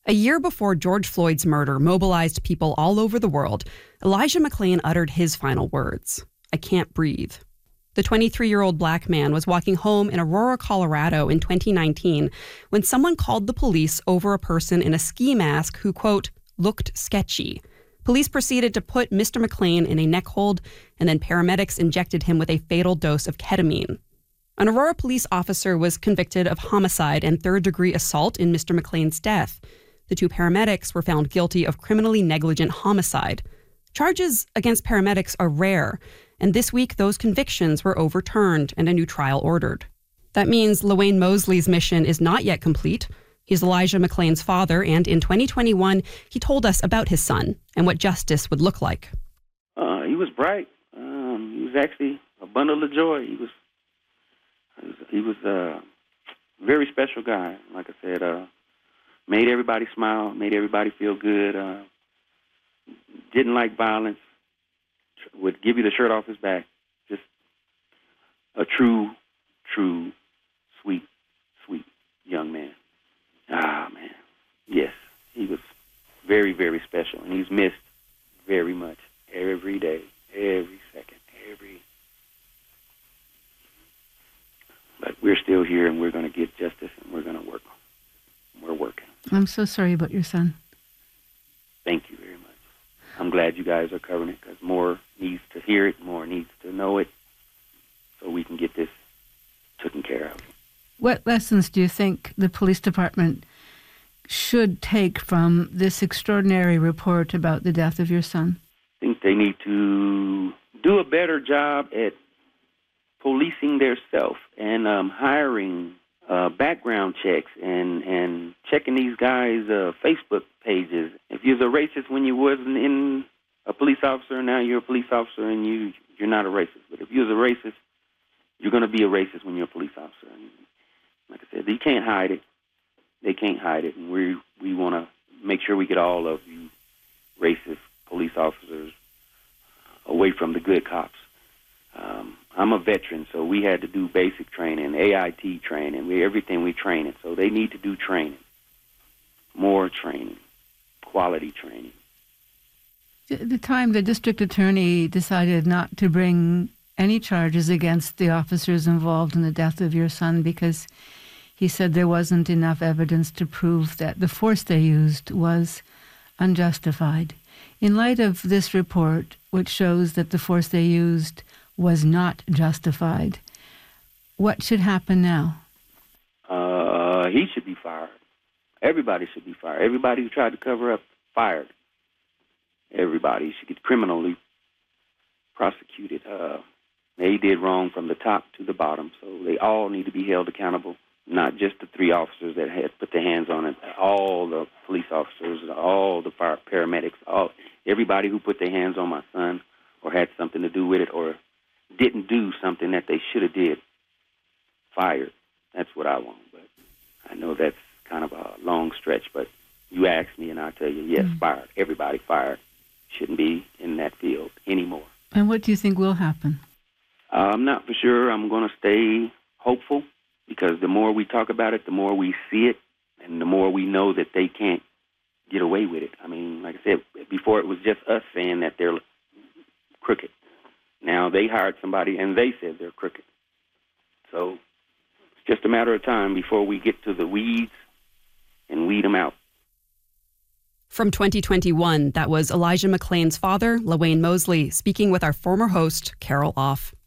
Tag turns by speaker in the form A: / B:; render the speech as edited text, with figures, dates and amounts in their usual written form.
A: A year before George Floyd's murder mobilized people all over the world, Elijah McClain uttered his final words: "I can't breathe." The 23-year-old black man was walking home in Aurora, Colorado in 2019 when someone called the police over a person in a ski mask who, quote, looked sketchy. Police proceeded to put Mr. McClain in a neck hold, and then paramedics injected him with a fatal dose of ketamine. An Aurora police officer was convicted of homicide and third-degree assault in Mr. McClain's death. The two paramedics were found guilty of criminally negligent homicide. Charges against paramedics are rare, and this week those convictions were overturned and a new trial ordered. That means LaWayne Mosley's mission is not yet complete. He's Elijah McClain's father, and in 2021, he told us about his son and what justice would look like.
B: He was bright. He was actually a bundle of joy. He was a very special guy. Like I said, made everybody smile, made everybody feel good. Didn't like violence. Would give you the shirt off his back. Just a true, sweet young man. Ah, man. Yes, he was very, very special, and he's missed very much every day, every second, But we're still here, and we're going to get justice, and we're going to work. We're working.
C: I'm so sorry about your son.
B: Thank you very much. I'm glad you guys are covering it, because more needs to hear it, more needs to know it, so we can get this taken care of.
C: What lessons do you think the police department should take from this extraordinary report about the death of your son?
B: I think they need to do a better job at policing their self and hiring background checks and checking these guys' Facebook pages. If you're a racist when you wasn't in a police officer, now you're a police officer and you're not a racist. But if you're a racist, you're going to be a racist when you're a police officer. And like I said, you can't hide it. They can't hide it, and we want to make sure we get all of you racist police officers away from the good cops. I'm a veteran, so we had to do basic training, AIT training, everything we train in. So they need to do training, more training, quality training.
C: At the time, the district attorney decided not to bring any charges against the officers involved in the death of your son because he said there wasn't enough evidence to prove that the force they used was unjustified. In light of this report, which shows that the force they used was not justified, what should happen now?
B: He should be fired. Everybody should be fired. Everybody who tried to cover up, fired. Everybody should get criminally prosecuted. They did wrong from the top to the bottom, so they all need to be held accountable, not just the three officers that had put their hands on it, all the police officers, all the paramedics, everybody who put their hands on my son or had something to do with it or didn't do something that they should have did, fired. That's what I want. But I know that's kind of a long stretch, but you ask me and I'll tell you, yes, fired. Everybody fired. Shouldn't be in that field anymore.
C: And what do you think will happen?
B: I'm not for sure. I'm going to stay hopeful because the more we talk about it, the more we see it, and the more we know that they can't get away with it. I mean, like I said, before it was just us saying that they're crooked. Now they hired somebody and they said they're crooked. So it's just a matter of time before we get to the weeds and weed them out.
A: From 2021, that was Elijah McClain's father, LaWayne Mosley, speaking with our former host, Carol Off.